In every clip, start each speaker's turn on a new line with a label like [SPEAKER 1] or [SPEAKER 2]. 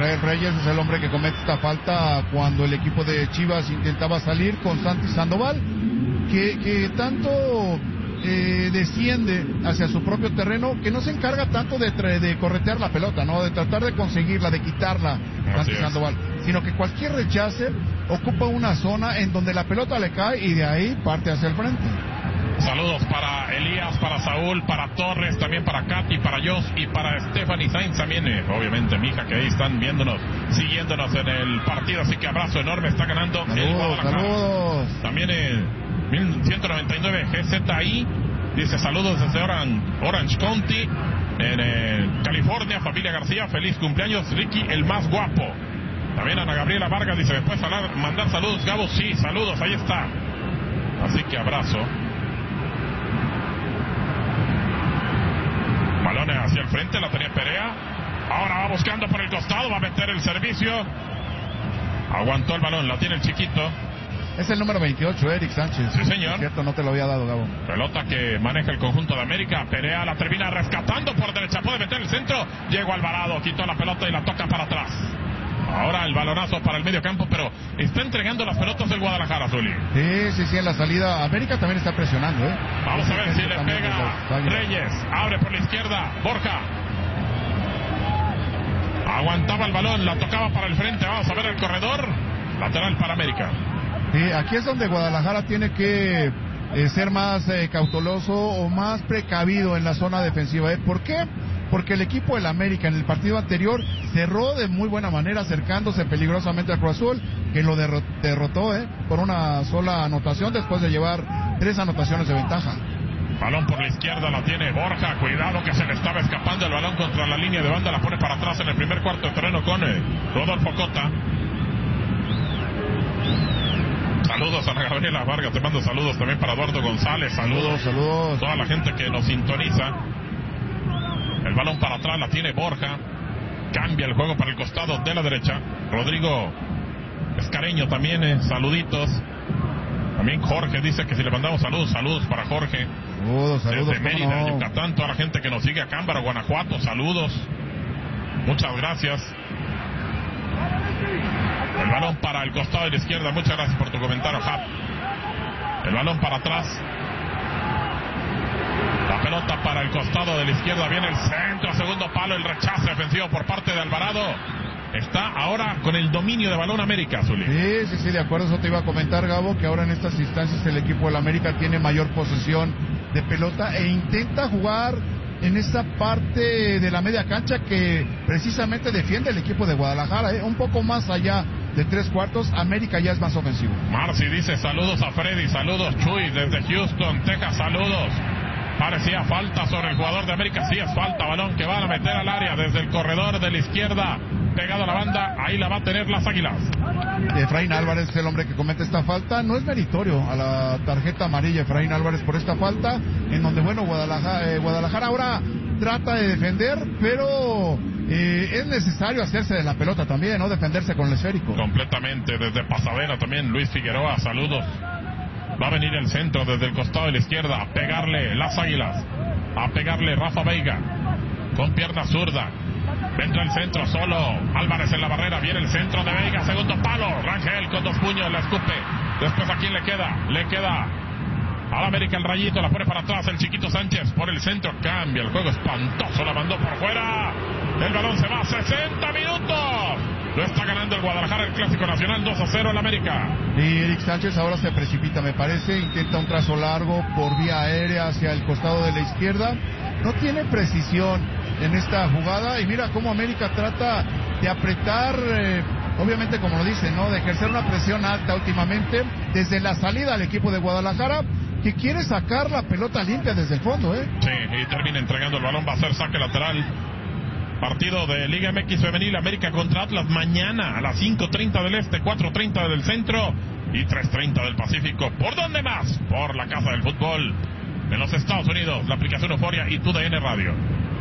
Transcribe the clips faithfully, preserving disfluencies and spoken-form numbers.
[SPEAKER 1] Israel Reyes es el hombre que comete esta falta cuando el equipo de Chivas intentaba salir con Santi Sandoval, que, que tanto eh, desciende hacia su propio terreno, que no se encarga tanto de, de corretear la pelota, no, de tratar de conseguirla, de quitarla Santi Sandoval, sino que cualquier rechace ocupa una zona en donde la pelota le cae y de ahí parte hacia el frente.
[SPEAKER 2] Saludos para Elías, para Saúl, para Torres, también para Katy, para Jos y para Stephanie Sainz también, eh, obviamente mi hija, que ahí están viéndonos, siguiéndonos en el partido, así que abrazo enorme, está ganando
[SPEAKER 1] saludos,
[SPEAKER 2] el Guadalajara.
[SPEAKER 1] Saludos.
[SPEAKER 2] También en mil ciento noventa y nueve G Z I dice saludos desde Orange, Orange County, en eh, California, familia García, feliz cumpleaños Ricky, el más guapo. También Ana Gabriela Vargas dice, ¿me puedes hablar, mandar saludos, Gabo? Sí, saludos, ahí está. Así que abrazo. Balones hacia el frente, la tenía Perea. Ahora va buscando por el costado, va a meter el servicio. Aguantó el balón, la tiene el chiquito.
[SPEAKER 1] Es el número veintiocho, Eric Sánchez.
[SPEAKER 2] Sí, señor.
[SPEAKER 1] Es cierto, no te lo había dado, Gabo.
[SPEAKER 2] Pelota que maneja el conjunto de América. Perea la termina rescatando por derecha. Puede meter el centro. Llegó Alvarado, quitó la pelota y la toca para atrás. Ahora el balonazo para el medio campo, pero está entregando las pelotas del Guadalajara, Zuli.
[SPEAKER 1] Sí, sí, sí, en la salida. América también está presionando, ¿eh?
[SPEAKER 2] Vamos a ver si le pega Reyes. Abre por la izquierda. Borja. Aguantaba el balón, la tocaba para el frente. Vamos a ver el corredor. Lateral para América.
[SPEAKER 1] Sí, aquí es donde Guadalajara tiene que eh, ser más eh, cauteloso o más precavido en la zona defensiva. ¿eh? ¿Por qué? Porque el equipo del América en el partido anterior cerró de muy buena manera, acercándose peligrosamente al Cruz Azul, que lo derro- derrotó ¿eh? por una sola anotación después de llevar tres anotaciones de ventaja.
[SPEAKER 2] Balón por la izquierda, la tiene Borja. Cuidado que se le estaba escapando el balón contra la línea de banda. La pone para atrás en el primer cuarto de terreno con eh, Rodolfo Cota. Saludos a Ana Gabriela Vargas, te mando saludos también para Eduardo González, saludos,
[SPEAKER 1] saludos,
[SPEAKER 2] toda la gente que nos sintoniza. El balón para atrás, la tiene Borja, cambia el juego para el costado de la derecha. Rodrigo Escareño también, eh, saluditos. También Jorge dice que si le mandamos saludos, saludos para Jorge.
[SPEAKER 1] Saludos, saludos.
[SPEAKER 2] Desde Mérida,
[SPEAKER 1] no?
[SPEAKER 2] Yucatán, toda la gente que nos sigue a Cámbaro, Guanajuato, saludos. Muchas gracias. El balón para el costado de la izquierda. Muchas gracias por tu comentario, Hap. El balón para atrás. La pelota para el costado de la izquierda. Viene el centro, segundo palo, el rechace ofensivo por parte de Alvarado. Está ahora con el dominio de balón América, Zuli.
[SPEAKER 1] Sí, sí, sí, de acuerdo. Eso te iba a comentar, Gabo, que ahora en estas instancias el equipo del América tiene mayor posesión de pelota e intenta jugar en esa parte de la media cancha que precisamente defiende el equipo de Guadalajara, ¿eh? Un poco más allá de tres cuartos, América ya es más ofensivo.
[SPEAKER 2] Marci dice saludos a Freddy, saludos Chuy desde Houston, Texas, saludos. Parecía falta sobre el jugador de América, sí es falta, balón que van a meter al área desde el corredor de la izquierda, pegado a la banda, ahí la va a tener las Águilas.
[SPEAKER 1] Efraín Álvarez es el hombre que comete esta falta, no es meritorio a la tarjeta amarilla Efraín Álvarez por esta falta, en donde bueno, Guadalajara, eh, Guadalajara ahora trata de defender, pero eh, es necesario hacerse de la pelota también, ¿no? Defenderse con el esférico.
[SPEAKER 2] Completamente, desde Pasadena también, Luis Figueroa, saludos. Va a venir el centro desde el costado de la izquierda, a pegarle las Águilas, a pegarle Rafa Veiga, con pierna zurda. Vendrá el centro solo, Álvarez en la barrera, viene el centro de Veiga, segundo palo, Rangel con dos puños, la escupe. Después a quién le queda, le queda al América el rayito, la pone para atrás el chiquito Sánchez por el centro, cambia el juego espantoso, la mandó por fuera. El balón se va, sesenta minutos. Lo está ganando el Guadalajara, el Clásico Nacional, dos a cero el América.
[SPEAKER 1] Y Eric Sánchez ahora se precipita, me parece, intenta un trazo largo por vía aérea hacia el costado de la izquierda. No tiene precisión en esta jugada y mira cómo América trata de apretar, eh, obviamente como lo dice, ¿no? De ejercer una presión alta últimamente desde la salida al equipo de Guadalajara, que quiere sacar la pelota limpia desde el fondo, ¿eh?
[SPEAKER 2] Sí, y termina entregando el balón, va a ser saque lateral. Partido de Liga M X Femenil, América contra Atlas mañana a las cinco treinta del Este, cuatro treinta del Centro y tres treinta del Pacífico. ¿Por dónde más? Por la Casa del Fútbol en los Estados Unidos, la aplicación Euforia y tu D N Radio.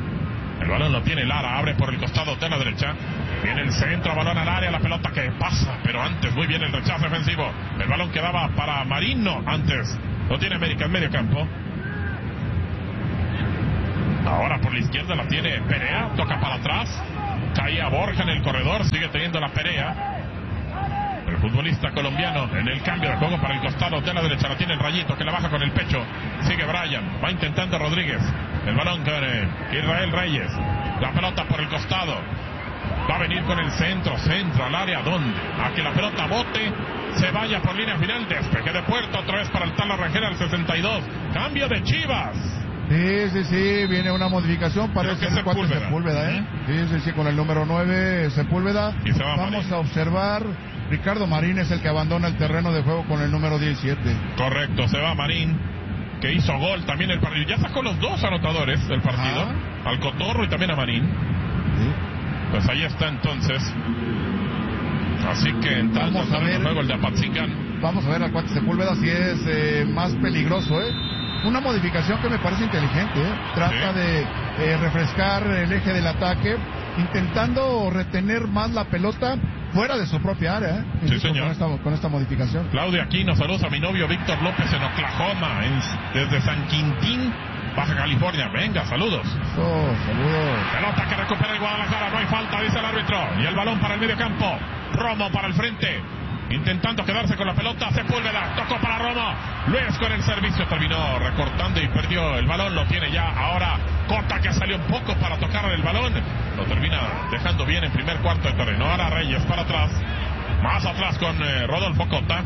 [SPEAKER 2] El balón lo tiene Lara, abre por el costado de la derecha. Viene el centro, balón al área, la pelota que pasa, pero antes muy bien el rechazo ofensivo. El balón quedaba para Marino antes. Lo tiene América en medio campo. Ahora por la izquierda la tiene Perea, toca para atrás. Caía Borja en el corredor, sigue teniendo la pelea. El futbolista colombiano en el cambio de juego para el costado de la derecha. La tiene el Rayito que la baja con el pecho. Sigue Brian. Va intentando Rodríguez. El balón con eh, Israel Reyes. La pelota por el costado. Va a venir con el centro. Centro al área. ¿Dónde? A que la pelota bote. Se vaya por línea final. Despeje de puerta. Otra vez para el Tala Rangel al sesenta y dos. Cambio de Chivas.
[SPEAKER 1] Sí, sí, sí, viene una modificación, parece
[SPEAKER 2] que Sepúlveda.
[SPEAKER 1] Sepúlveda, ¿eh? Sí, sí, sí, con el número nueve, Sepúlveda.
[SPEAKER 2] Y se va
[SPEAKER 1] Vamos
[SPEAKER 2] Marín.
[SPEAKER 1] a observar, Ricardo Marín es el que abandona el terreno de juego con el número diecisiete.
[SPEAKER 2] Correcto, se va Marín, que hizo gol también el partido. Ya sacó los dos anotadores del partido,
[SPEAKER 1] Ajá.
[SPEAKER 2] al Cotorro y también a Marín.
[SPEAKER 1] Sí.
[SPEAKER 2] Pues ahí está entonces. Así que entrando
[SPEAKER 1] Vamos a
[SPEAKER 2] al
[SPEAKER 1] ver.
[SPEAKER 2] juego el de Apatzingán.
[SPEAKER 1] Vamos a ver al cuate Sepúlveda si es eh, más peligroso, ¿eh? Una modificación que me parece inteligente, ¿eh? Trata
[SPEAKER 2] Sí.
[SPEAKER 1] de eh, refrescar el eje del ataque, intentando retener más la pelota fuera de su propia área, ¿eh?
[SPEAKER 2] Sí, señor.
[SPEAKER 1] Con esta, con esta modificación.
[SPEAKER 2] Claudio Aquino, saludos a mi novio Víctor López en Oklahoma, en- desde San Quintín, Baja California. Venga, saludos.
[SPEAKER 1] Oh, saludos.
[SPEAKER 2] Pelota que recupera el Guadalajara, no hay falta, dice el árbitro. Y el balón para el medio campo. Romo para el frente. Intentando quedarse con la pelota, Sepúlveda, tocó para Romo. Luis con el servicio terminó recortando y perdió el balón, lo tiene ya. Ahora Cota que salió un poco para tocar el balón. Lo termina dejando bien en primer cuarto de terreno. Ahora Reyes para atrás. Más atrás con eh, Rodolfo Cota.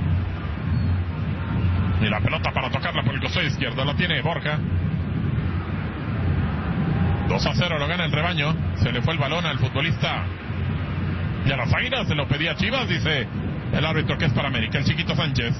[SPEAKER 2] Y la pelota para tocarla por el costado izquierdo. La tiene Borja. dos a cero lo gana el rebaño. Se le fue el balón al futbolista. Y a las Águilas se lo pedía Chivas, dice el árbitro que es para América, el Chiquito Sánchez.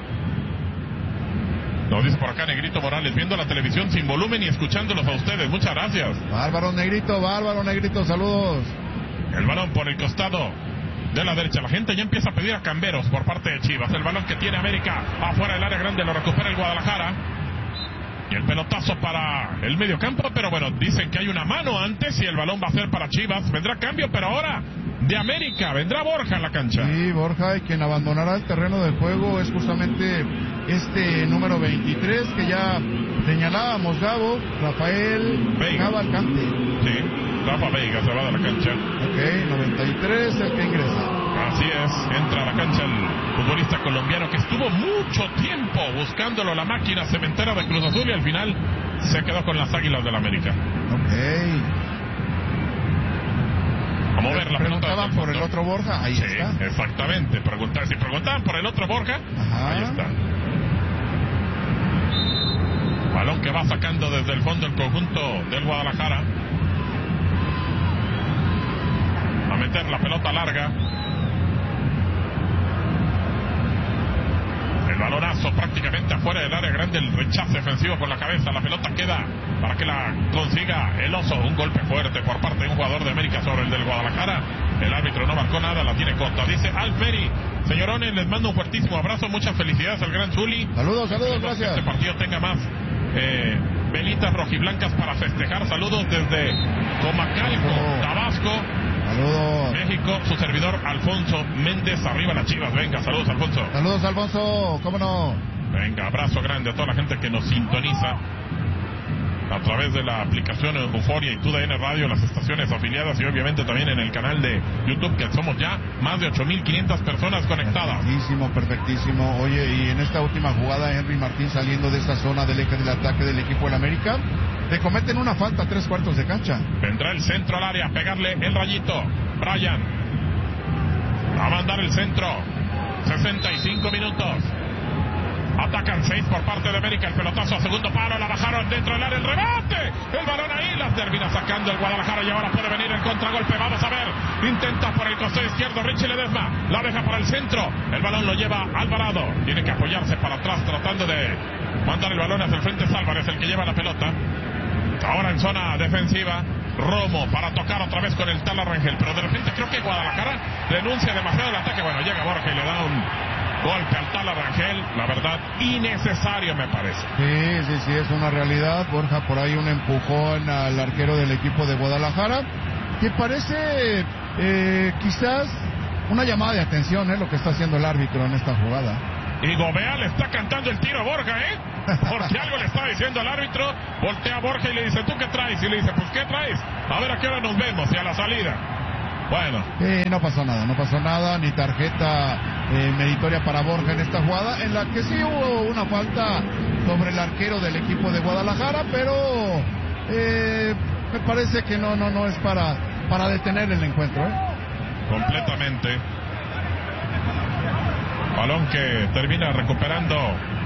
[SPEAKER 2] Lo dice por acá Negrito Morales, viendo la televisión sin volumen y escuchándolos a ustedes. Muchas gracias.
[SPEAKER 1] Bárbaro Negrito, bárbaro Negrito, saludos.
[SPEAKER 2] El balón por el costado de la derecha. La gente ya empieza a pedir a camberos por parte de Chivas. El balón que tiene América afuera del área grande lo recupera el Guadalajara. Y el pelotazo para el medio campo, pero bueno, dicen que hay una mano antes y el balón va a ser para Chivas. Vendrá cambio, pero ahora de América, vendrá Borja en la cancha.
[SPEAKER 1] Sí, Borja, y quien abandonará el terreno del juego es justamente este número veintitrés que ya señalábamos, Gabo, Rafael
[SPEAKER 2] Veiga.
[SPEAKER 1] Cavalcante.
[SPEAKER 2] Sí, Rafa Veiga se va de la cancha.
[SPEAKER 1] Ok, noventa y tres el que ingresa.
[SPEAKER 2] Así es, entra a la cancha el futbolista colombiano que estuvo mucho tiempo buscándolo la máquina cementera de Cruz Azul y al final se quedó con las Águilas del América.
[SPEAKER 1] Ok.
[SPEAKER 2] A mover la pelota.
[SPEAKER 1] Preguntaban por el otro Borja, ahí
[SPEAKER 2] Sí,
[SPEAKER 1] está.
[SPEAKER 2] exactamente. Pregunta- si preguntaban por el otro Borja,
[SPEAKER 1] Ajá.
[SPEAKER 2] ahí está. Balón que va sacando desde el fondo el conjunto del Guadalajara. A meter la pelota larga. El balonazo prácticamente afuera del área grande, el rechazo defensivo con la cabeza, la pelota queda para que la consiga el Oso, un golpe fuerte por parte de un jugador de América sobre el del Guadalajara. El árbitro no marcó nada, la tiene Cota. Dice Alferi, señorones, les mando un fuertísimo abrazo, muchas felicidades al gran Zuli.
[SPEAKER 1] Saludos, saludos,
[SPEAKER 2] Que
[SPEAKER 1] gracias.
[SPEAKER 2] este partido tenga más eh, velitas rojiblancas para festejar. Saludos desde Comacalco,
[SPEAKER 1] Oh.
[SPEAKER 2] Tabasco,
[SPEAKER 1] Saludos.
[SPEAKER 2] México. Su servidor Alfonso Méndez, arriba las Chivas. Venga, saludos Alfonso.
[SPEAKER 1] Saludos, Alfonso, ¿cómo no?
[SPEAKER 2] Venga, abrazo grande a toda la gente que nos sintoniza a través de la aplicación Euforia y TUDN Radio, las estaciones afiliadas y obviamente también en el canal de YouTube, que somos ya más de ocho mil quinientas personas conectadas.
[SPEAKER 1] Perfectísimo, perfectísimo. Oye, y en esta última jugada, Henry Martín saliendo de esta zona del eje del ataque del equipo del América, le cometen una falta a tres cuartos de cancha.
[SPEAKER 2] Vendrá el centro al área, pegarle el Rayito. Brian va a mandar el centro. sesenta y cinco minutos. Atacan seis por parte de América. El pelotazo a segundo palo. La bajaron dentro del área. El rebate. El balón ahí. Las termina sacando el Guadalajara. Y ahora puede venir el contragolpe. Vamos a ver. Intenta por el costado izquierdo Richie Ledesma. La deja para el centro. El balón lo lleva Alvarado. Tiene que apoyarse para atrás tratando de mandar el balón hacia el frente. Es Álvarez el que lleva la pelota. Ahora en zona defensiva. Romo para tocar otra vez con el Tala Rangel. Pero de repente creo que Guadalajara renuncia demasiado al ataque. Bueno, llega Borja y le da un golpe al Tala Rangel. La verdad, innecesario me parece.
[SPEAKER 1] Sí, sí, sí, es una realidad. Borja por ahí un empujón al arquero del equipo de Guadalajara, que parece eh, quizás una llamada de atención, ¿eh? Lo que está haciendo el árbitro en esta jugada.
[SPEAKER 2] Y Gobea le está cantando el tiro a Borja, ¿eh? porque algo le está diciendo al árbitro. Voltea a Borja y le dice, ¿tú qué traes? Y le dice, pues ¿qué traes? A ver a qué hora nos vemos y a la salida. Bueno.
[SPEAKER 1] Eh, no pasó nada, no pasó nada, ni tarjeta eh, meritoria para Borja en esta jugada, en la que sí hubo una falta sobre el arquero del equipo de Guadalajara, pero eh, me parece que no, no, no es para, para detener el encuentro, ¿eh?
[SPEAKER 2] Completamente. Balón que termina recuperando.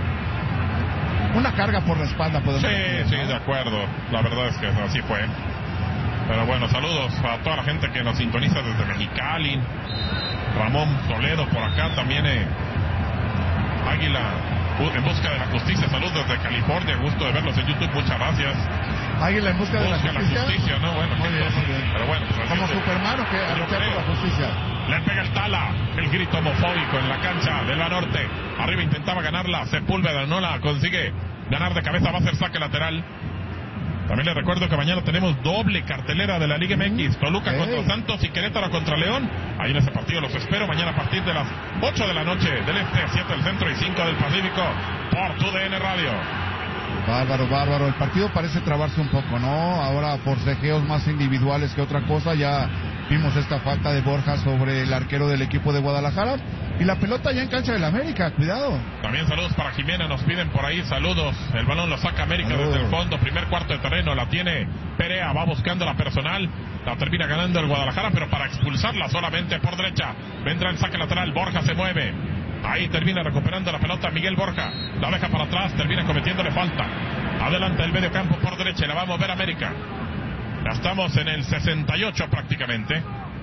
[SPEAKER 1] Una carga por la espalda, podemos
[SPEAKER 2] Sí,
[SPEAKER 1] decir,
[SPEAKER 2] sí,
[SPEAKER 1] ¿no?
[SPEAKER 2] de acuerdo. La verdad es que así fue. Pero bueno, saludos a toda la gente que nos sintoniza desde Mexicali. Ramón Toledo por acá también. Eh, Águila en busca de la justicia. Saludos desde California. Gusto de verlos en YouTube. Muchas gracias.
[SPEAKER 1] Águila en busca de la
[SPEAKER 2] Busca la
[SPEAKER 1] justicia.
[SPEAKER 2] justicia, ¿no? Bueno,
[SPEAKER 1] Muy bien, muy bien.
[SPEAKER 2] pero bueno, pues así
[SPEAKER 1] Como
[SPEAKER 2] es.
[SPEAKER 1] Superman, ¿o qué? A
[SPEAKER 2] Yo
[SPEAKER 1] luchar por
[SPEAKER 2] creo.
[SPEAKER 1] la justicia.
[SPEAKER 2] Le pega el Tala, el grito homofóbico en la cancha del Banorte. Arriba intentaba ganarla, Sepúlveda no la consigue ganar de cabeza, va a ser saque lateral. También les recuerdo que mañana tenemos doble cartelera de la Liga M X, Toluca
[SPEAKER 1] Hey.
[SPEAKER 2] contra Santos y Querétaro contra León. Ahí en ese partido los espero mañana a partir de las ocho de la noche del Este, siete del Centro y cinco del Pacífico por tu D N Radio.
[SPEAKER 1] Bárbaro, bárbaro. El partido parece trabarse un poco, ¿no? Ahora forcejeos más individuales que otra cosa. Ya vimos esta falta de Borja sobre el arquero del equipo de Guadalajara. Y la pelota ya en cancha del América, cuidado.
[SPEAKER 2] También saludos para Jimena, nos piden por ahí saludos. El balón lo saca América
[SPEAKER 1] Saludos.
[SPEAKER 2] desde el fondo, primer cuarto de terreno, la tiene Perea, va buscando la personal, la termina ganando el Guadalajara, pero para expulsarla solamente por derecha. Vendrá el saque lateral, Borja se mueve. Ahí termina recuperando la pelota Miguel Borja, la deja para atrás, termina cometiéndole falta. Adelanta el medio campo por derecha, la va a mover América. Ya estamos en el sesenta y ocho prácticamente.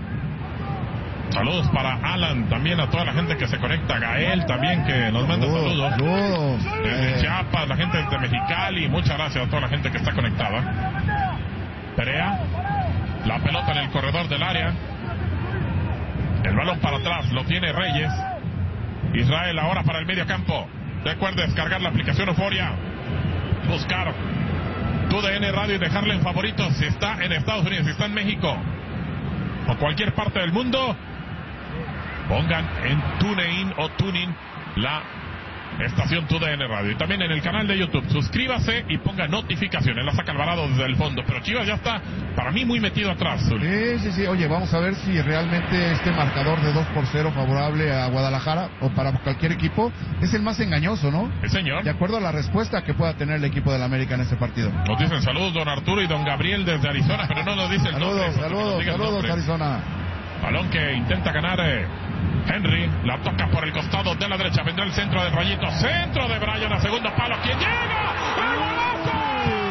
[SPEAKER 2] Saludos para Alan, también a toda la gente que se conecta, Gael también que nos manda saludos.
[SPEAKER 1] Saludos.
[SPEAKER 2] Desde
[SPEAKER 1] Eh,
[SPEAKER 2] Chiapas, la gente desde Mexicali, muchas gracias a toda la gente que está conectada. Perea, la pelota en el corredor del área. El balón para atrás, lo tiene Reyes. Israel ahora para el medio campo. Recuerde descargar la aplicación Euforia. Buscar tu D N Radio y dejarle en favoritos si está en Estados Unidos, si está en México o cualquier parte del mundo. Pongan en TuneIn o Tuning la estación Tu D N Radio. Y también en el canal de YouTube. Suscríbase y ponga notificaciones. La saca Alvarado desde el fondo. Pero Chivas ya está, para mí, muy metido atrás.
[SPEAKER 1] Sí, sí, sí. Oye, vamos a ver si realmente este marcador de dos por cero favorable a Guadalajara o para cualquier equipo es el más engañoso, ¿no?
[SPEAKER 2] Sí, señor.
[SPEAKER 1] De acuerdo a la respuesta que pueda tener el equipo del América en este partido.
[SPEAKER 2] Nos dicen saludos don Arturo y don Gabriel desde Arizona, pero no nos dicen
[SPEAKER 1] Saludos,
[SPEAKER 2] nombre, porque nos
[SPEAKER 1] saludos,
[SPEAKER 2] diga el
[SPEAKER 1] saludos,
[SPEAKER 2] nombre.
[SPEAKER 1] Arizona.
[SPEAKER 2] Balón que intenta ganar eh, Henry, la toca por el costado de la derecha, vendrá el centro del Rayito, centro de Brian a segundo palo, ¿quién llega? ¡El golazo!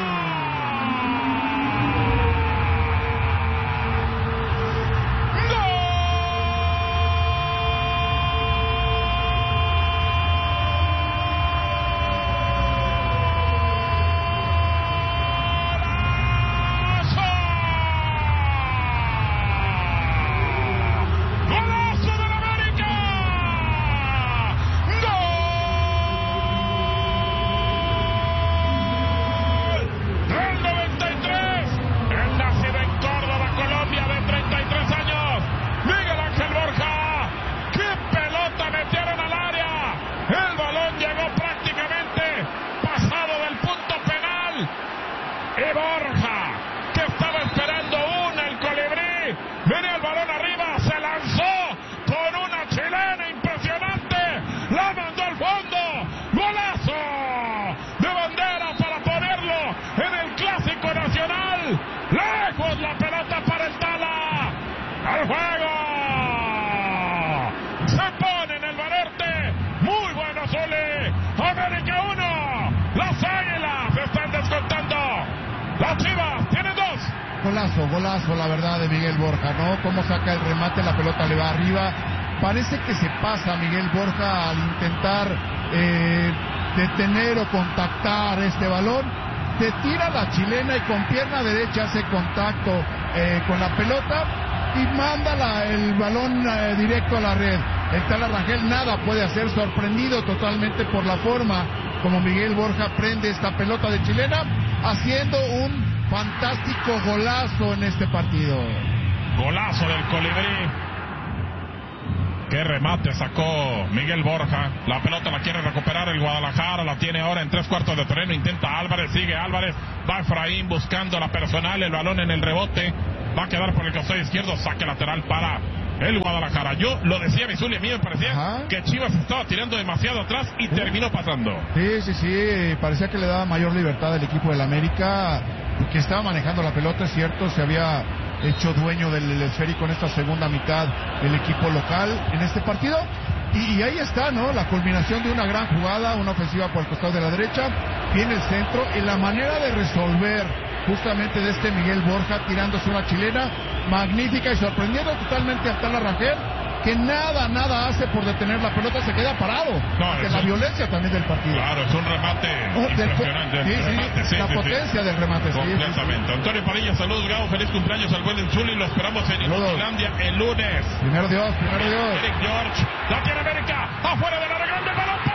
[SPEAKER 1] Golazo, golazo, la verdad, de Miguel Borja, ¿no? Cómo saca el remate, la pelota le va arriba. Parece que se pasa Miguel Borja al intentar eh, detener o contactar este balón. Te tira la chilena y con pierna derecha hace contacto eh, con la pelota y manda la, el balón eh, directo a la red. El Tala Rangel nada puede hacer, sorprendido totalmente por la forma como Miguel Borja prende esta pelota de chilena, haciendo un fantástico golazo en este partido.
[SPEAKER 2] Golazo del Colibrí. Qué remate sacó Miguel Borja. La pelota la quiere recuperar el Guadalajara. La tiene ahora en tres cuartos de terreno. Intenta Álvarez, sigue Álvarez. Va Efraín buscando la personal. El balón en el rebote. Va a quedar por el costado izquierdo. Saque lateral para el Guadalajara. Yo lo decía, Misuli, a mí me parecía Ajá. que Chivas estaba tirando demasiado atrás y sí. terminó pasando.
[SPEAKER 1] Sí, sí, sí. Parecía que le daba mayor libertad al equipo del América, que estaba manejando la pelota, es cierto. Se había hecho dueño del esférico en esta segunda mitad el equipo local en este partido. Y, y ahí está, ¿no? La culminación de una gran jugada, una ofensiva por el costado de la derecha, viene el centro, y la manera de resolver justamente de este Miguel Borja tirándose una chilena magnífica y sorprendiendo totalmente a Tala Rangel, que nada, nada hace por detener la pelota, se queda parado. No, de la un... violencia también del partido.
[SPEAKER 2] Claro, es un remate oh, impresionante.
[SPEAKER 1] Del... Sí, sí, remate, sí, la sí, potencia sí. del remate.
[SPEAKER 2] Completamente. Sí, sí. Antonio Padilla, saludos, Gabo, feliz cumpleaños al buen Zuli, lo esperamos en Inutilandia el lunes.
[SPEAKER 1] Primero Dios, primero Dios.
[SPEAKER 2] Eric George, la tiene América, afuera de la grande pelota.